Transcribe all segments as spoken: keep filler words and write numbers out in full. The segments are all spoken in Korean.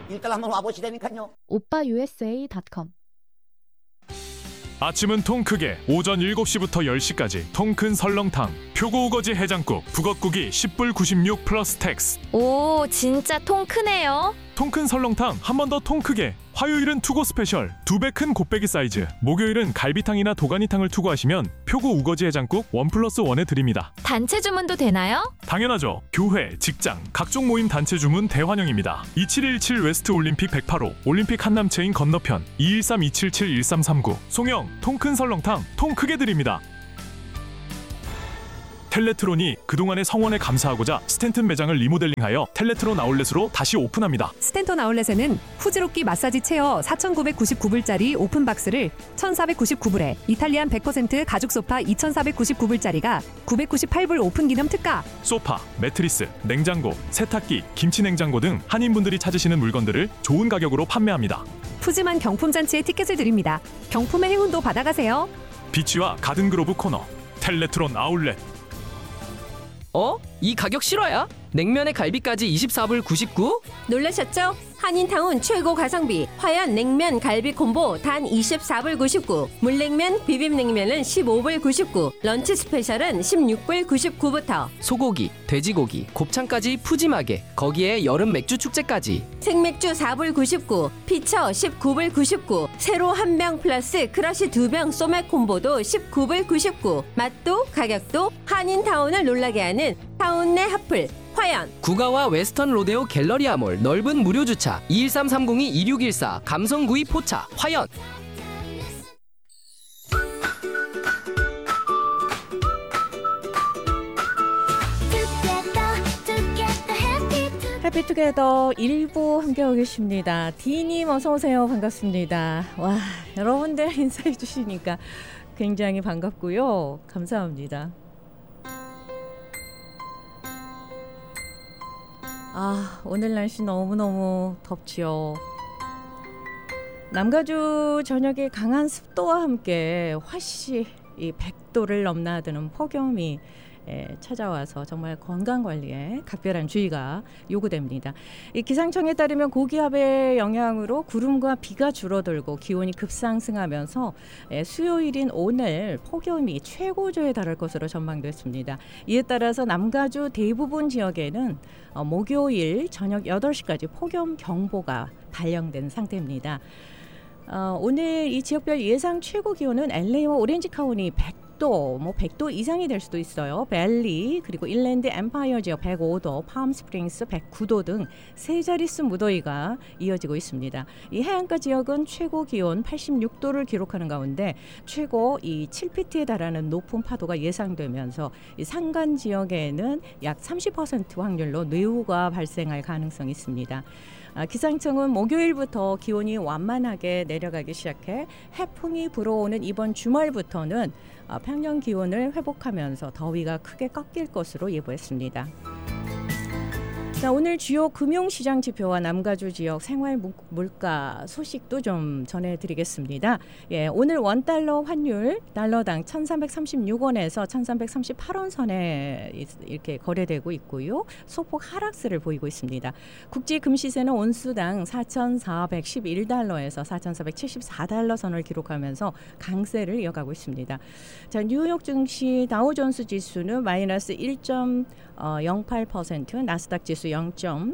일단 한번 와보시라니까요. 오빠 유에스에이 닷컴. 아침은 통 크게 오전 일곱 시부터 열 시까지 통 큰 설렁탕, 표고 우거지 해장국, 북엇국이 십 불 구십육 플러스 텍스. 오, 진짜 통 크네요. 통 큰 설렁탕 한 번 더 통 크게. 화요일은 투고 스페셜 두 배 큰 곱빼기 사이즈, 목요일은 갈비탕이나 도가니탕을 투고하시면 표고 우거지 해장국 원 플러스 원에 드립니다. 단체 주문도 되나요? 당연하죠. 교회, 직장, 각종 모임 단체 주문 대환영입니다. 이칠일칠 웨스트 올림픽 백팔 호 올림픽 한남체인 건너편 이일삼 이칠칠 일삼삼구. 송영 통 큰 설렁탕 통 크게 드립니다. 텔레트론이 그동안의 성원에 감사하고자 스탠튼 매장을 리모델링하여 텔레트론 아울렛으로 다시 오픈합니다. 스탠턴 아울렛에는 후지롭기 마사지 체어 사천구백구십구 불짜리 오픈박스를 천사백구십구 불에, 이탈리안 백 퍼센트 가죽 소파 이천사백구십구 불짜리가 구백구십팔 불 오픈 기념 특가. 소파, 매트리스, 냉장고, 세탁기, 김치 냉장고 등 한인분들이 찾으시는 물건들을 좋은 가격으로 판매합니다. 푸짐한 경품 잔치에 티켓을 드립니다. 경품의 행운도 받아가세요. 비치와 가든그로브 코너 텔레트론 아울렛. 어? 이 가격 실화야? 냉면에 갈비까지 이십사 불 구십구? 놀라셨죠? 한인타운 최고 가성비 화연 냉면 갈비 콤보 단 이십사 불 구십구. 물냉면 비빔냉면은 십오 불 구십구. 런치 스페셜은 십육 불 구십구부터. 소고기, 돼지고기, 곱창까지 푸짐하게. 거기에 여름 맥주 축제까지. 생맥주 사 불 구십구. 피처 십구 불 구십구. 세로 한 병 플러스 크러쉬 두 병 소맥 콤보도 십구 불 구십구. 맛도 가격도 한인타운을 놀라게 하는 타운 내 핫플 화연. 구가와 웨스턴 로데오 갤러리아몰 넓은 무료 주차 이일삼 삼공이 이육일사 감성구이 포차 화연. 해피투게더 일부 함께하고 계십니다. D님 어서오세요. 반갑습니다. 와, 여러분들 인사해 주시니까 굉장히 반갑고요. 감사합니다. 아, 오늘 날씨 너무너무 덥지요. 남가주 전역에 강한 습도와 함께 화씨 이 백 도를 넘나드는 폭염이 예, 찾아와서 정말 건강관리에 각별한 주의가 요구됩니다. 이 기상청에 따르면 고기압의 영향으로 구름과 비가 줄어들고 기온이 급상승하면서 예, 수요일인 오늘 폭염이 최고조에 달할 것으로 전망됐습니다. 이에 따라서 남가주 대부분 지역에는 어, 목요일 저녁 여덟 시까지 폭염 경보가 발령된 상태입니다. 어, 오늘 이 지역별 예상 최고 기온은 엘에이와 오렌지 카운티 백 도, 뭐 백 도 이상이 될 수도 있어요. 밸리, 그리고 인랜드 엠파이어 지역 백오 도, 팜스프링스 백구 도 등 세 자릿수 무더위가 이어지고 있습니다. 이 해안가 지역은 최고 기온 팔십육 도를 기록하는 가운데 최고 이 칠 피트에 달하는 높은 파도가 예상되면서 이 산간 지역에는 약 삼십 퍼센트 확률로 뇌우가 발생할 가능성이 있습니다. 아, 기상청은 목요일부터 기온이 완만하게 내려가기 시작해 해풍이 불어오는 이번 주말부터는 아, 평년 기온을 회복하면서 더위가 크게 꺾일 것으로 예보했습니다. 자, 오늘 주요 금융시장 지표와 남가주 지역 생활 물가 소식도 좀 전해드리겠습니다. 예, 오늘 원달러 환율 달러당 천삼백삼십육 원에서 천삼백삼십팔 원 선에 이렇게 거래되고 있고요. 소폭 하락세를 보이고 있습니다. 국제 금시세는 온수당 사천사백십일 달러에서 사천사백칠십사 달러 선을 기록하면서 강세를 이어가고 있습니다. 자, 뉴욕 증시 다우존스 지수는 마이너스 일 점 영팔 퍼센트, 나스닥 지수 영 점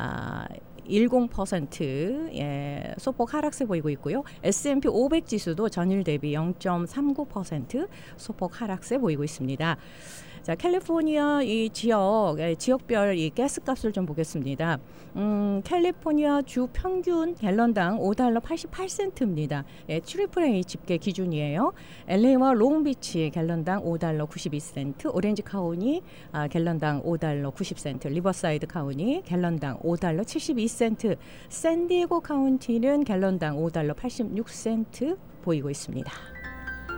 일공 퍼센트 예, 소폭 하락세 보이고 있고요. 에스 앤 피 오백 지수도 전일 대비 영 점 삼구 퍼센트 소폭 하락세 보이고 있습니다. 자, 캘리포니아 이 지역 지역별 이 가스값을 좀 보겠습니다. 음, 캘리포니아 주 평균 갤런당 오 달러 팔십팔 센트입니다. 예, 트리플 A 집계 기준이에요. 엘에이와 롱비치 갤런당 오 달러 구십이 센트, 오렌지 카운티 아, 갤런당 오 달러 구십 센트, 리버사이드 카운티 갤런당 오 달러 칠십이 센트, 샌디에고 카운티는 갤런당 오 달러 팔십육 센트 보이고 있습니다.